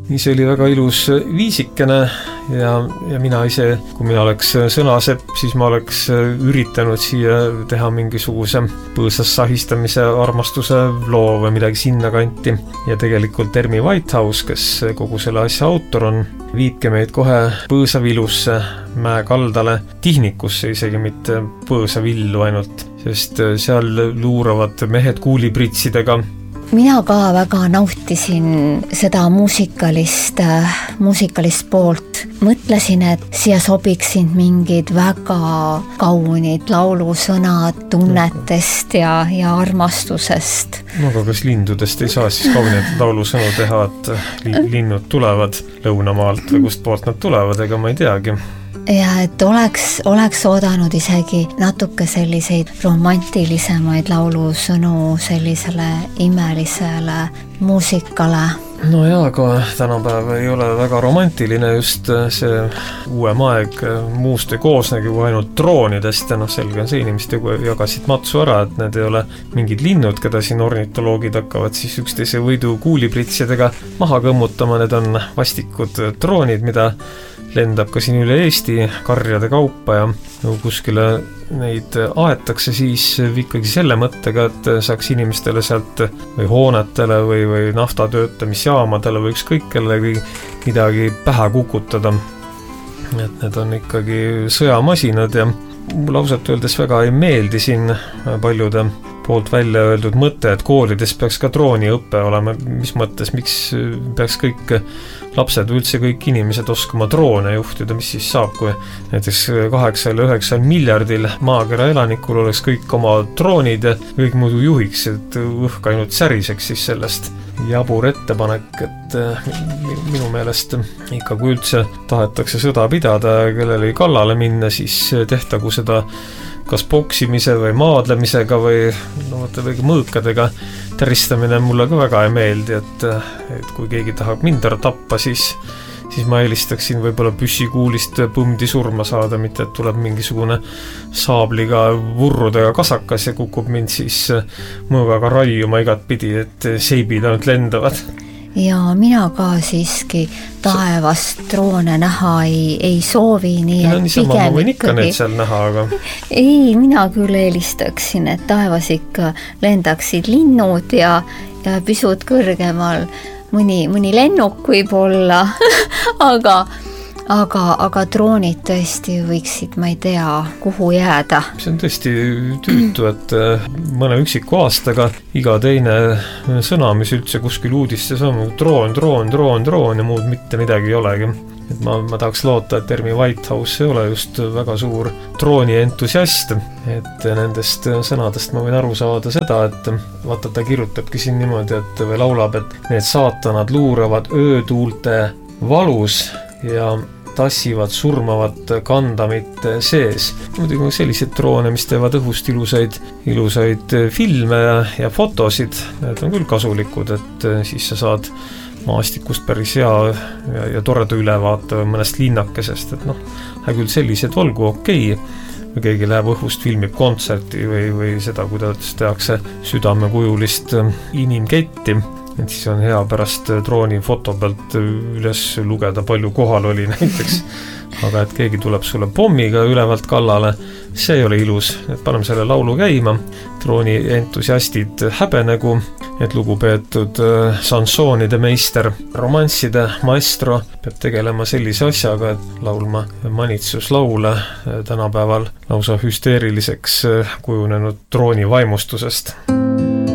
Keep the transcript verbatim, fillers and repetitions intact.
see oli väga ilus viisikene ja, ja mina ise, kui mina oleks sõnasepp, siis ma oleks üritanud siia teha mingisuguse põõsas sahistamise armastuse loo või midagi sinna kanti. Ja tegelikult Ermi Whitehouse, kes kogu selle asja autor on, viibke meid kohe põõsavilusse mäekaldale, tihnikusse isegi, mitte põõsavillu ainult, sest seal luuravad mehed kuulipritsidega. Mina ka väga nautisin seda muusikalist, muusikalist poolt. Mõtlesin, et siia sobiksid mingid väga kaunid laulusõnad tunnetest ja, ja armastusest. No aga kas lindudest ei saa siis kauniid laulusõnu teha, et linnud tulevad lõunamaalt või kust poolt nad tulevad, ega ma ei teagi. Ja et oleks, oleks oodanud isegi natuke selliseid romantilisemaid laulusõnu sellisele imelisele muusikale. No jaa, aga tänapäev ei ole väga romantiline, just see uuem aeg muust ei koosnegi kui ainult droonidest ja noh, selge on see, inimesed jagasid matsu ära, et need ei ole mingid linnud, keda siin ornitoloogid hakkavad siis üksteise võidu kuulipritsidega maha kõmmutama, need on vastikud droonid, mida lendab ka siin üle Eesti karjade kaupa ja no, kuskile neid aetakse siis ikkagi selle mõttega, et saaks inimestele sealt või hoonetele või, või naftatöötamisjaamadele või ükskõik kellegi midagi pähe kukutada. Et need on ikkagi sõjamasinad ja mul ausalt öeldes väga ei meeldi siin paljude poolt välja öeldud mõte, et koolides peaks ka drooniõppe olema, mis mõttes, miks peaks kõik lapsed või üldse kõik inimesed oskama droone juhtida, mis siis saab, kui näiteks kaheksa või üheksa miljardil maakera elanikul oleks kõik oma droonid ja kõik muidu juhiks, et õhk ainult säriseks siis sellest. Jabur ettepanek, et minu meelest ikka kui üldse tahetakse sõda pidada ja kellele ei kallale minna, siis tehtagu seda kas boksimise või maadlemisega või no, või mõõkadega täristamine mulle ka väga ei meeldi, et, et kui keegi tahab mind ära tappa, siis, siis ma eelistaksin võib-olla püssikuulist põmdi surma saada, mitte et tuleb mingisugune saabliga vurrudega kasakas ja kukub mind siis mõõgaga raiuma igat pidi, et seibid ainult lendavad. Ja mina ka siiski taevast droone näha ei, ei soovi, nii ja, et niisama, pigem ma võin ikka need seal näha, aga ei, mina küll eelistaksin, et taevas ikka lendaksid linnud ja, ja pisut kõrgemal mõni, mõni lennuk võib olla aga Aga, aga droonid tõesti võiksid, ma ei tea, kuhu jääda. See on tõesti tüütu, et mõne üksiku aastaga iga teine sõna, mis üldse kuskil uudistes on, droon, droon, droon, droon ja muud mitte midagi ei olegi. Et ma, ma tahaks loota, et Ermi Whitehouse ei ole just väga suur drooni entusiast, et nendest sõnadest ma võin aru saada seda, et vaata, ta kirjutabki siin niimoodi, et või laulab, et need saatanad luuravad öötuulte valus ja tassivad surmavat kandamit sees. Muidugi sellised droone, mis teevad õhust ilusaid, ilusaid filme ja, ja fotosid, need on küll kasulikud, et siis sa saad maastikust päris hea ja, ja toreda ülevaate mõnest linnakesest, et noh, küll sellised olgu okei, või keegi läheb õhust, filmib kontserti või, või seda, kuidas tehakse südamekujulist inimketti, et siis on hea pärast drooni foto pealt üles lugeda, palju kohal oli näiteks. Aga et keegi tuleb sulle pommiga ülevalt kallale, see ei ole ilus. Et paneme selle laulu käima. Drooni entusiastid häbenegu, et lugupeetud sansoonide meister, romansside maestro peab tegelema sellise asjaga, et laulma manitsuslaule tänapäeval lausa hüsteeriliseks kujunenud drooni vaimustusest.